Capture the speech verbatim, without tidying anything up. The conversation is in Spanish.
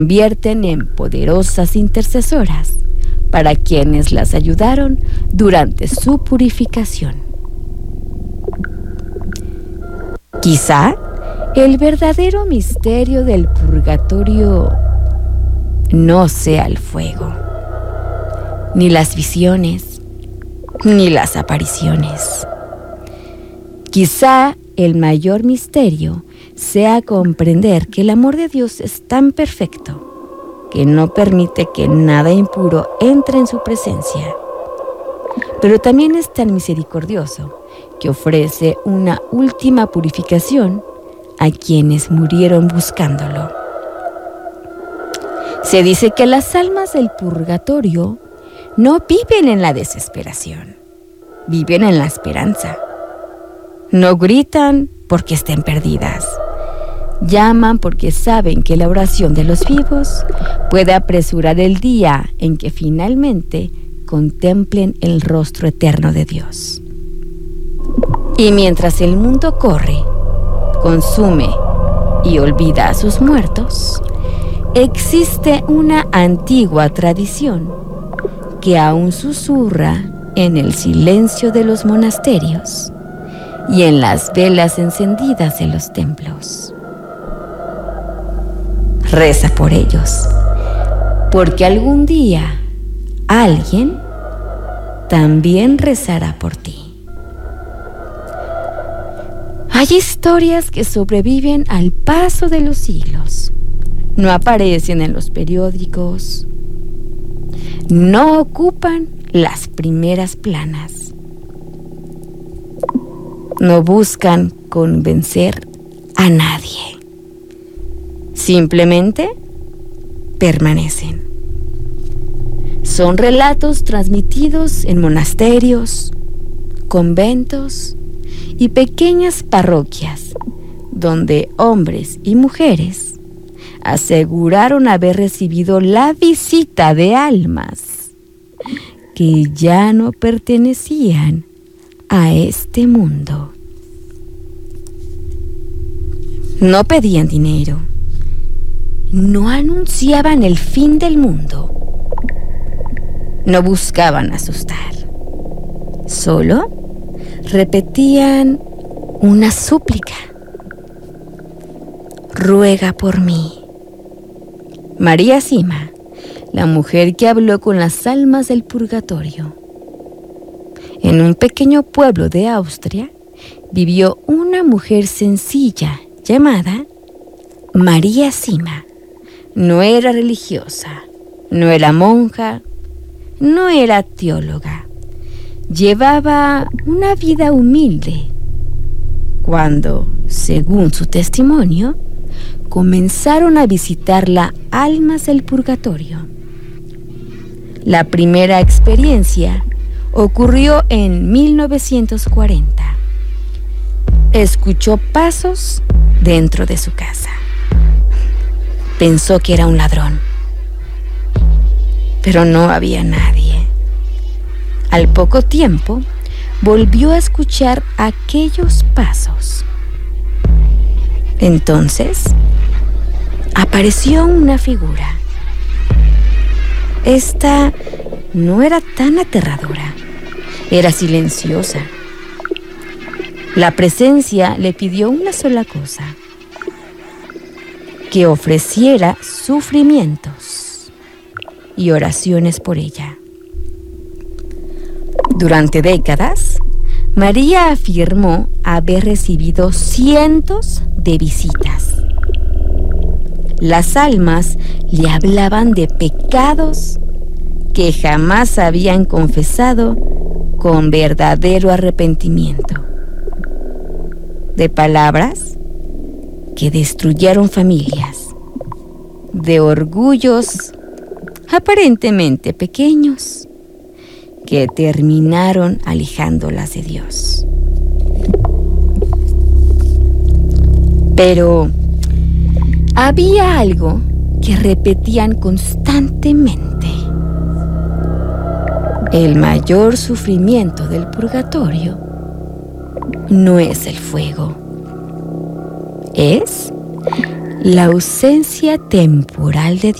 convierten en poderosas intercesoras para quienes las ayudaron durante su purificación. Quizá el verdadero misterio del purgatorio no sea el fuego, ni las visiones, ni las apariciones. Quizá el mayor misterio sea comprender que el amor de Dios es tan perfecto que no permite que nada impuro entre en su presencia, pero también es tan misericordioso que ofrece una última purificación a quienes murieron buscándolo. Se dice que las almas del purgatorio no viven en la desesperación, viven en la esperanza. No gritan porque estén perdidas. Llaman porque saben que la oración de los vivos puede apresurar el día en que finalmente contemplen el rostro eterno de Dios. Y mientras el mundo corre, consume y olvida a sus muertos, existe una antigua tradición que aún susurra en el silencio de los monasterios y en las velas encendidas de los templos. Reza por ellos, porque algún día alguien también rezará por ti. Hay historias que sobreviven al paso de los siglos. No aparecen en los periódicos. No ocupan las primeras planas. No buscan convencer a nadie. Simplemente permanecen. Son relatos transmitidos en monasterios, conventos y pequeñas parroquias, donde hombres y mujeres aseguraron haber recibido la visita de almas que ya no pertenecían a este mundo. No pedían dinero, no anunciaban el fin del mundo, no buscaban asustar, solo repetían una súplica: ruega por mí. María Sima, la mujer que habló con las almas del purgatorio. En un pequeño pueblo de Austria vivió una mujer sencilla llamada María Sima. No era religiosa, no era monja, no era teóloga. Llevaba una vida humilde cuando, según su testimonio, comenzaron a visitarla almas del purgatorio. La primera experiencia ocurrió en mil novecientos cuarenta. Escuchó pasos dentro de su casa. Pensó que era un ladrón, pero no había nadie. Al poco tiempo, volvió a escuchar aquellos pasos. Entonces, apareció una figura. Esta no era tan aterradora, era silenciosa. La presencia le pidió una sola cosa: que ofreciera sufrimientos y oraciones por ella. Durante décadas, María afirmó haber recibido cientos de visitas. Las almas le hablaban de pecados que jamás habían confesado con verdadero arrepentimiento, de palabras que destruyeron familias, de orgullos aparentemente pequeños que terminaron alejándolas de Dios. Pero había algo que repetían constantemente: el mayor sufrimiento del purgatorio no es el fuego, es La ausencia temporal de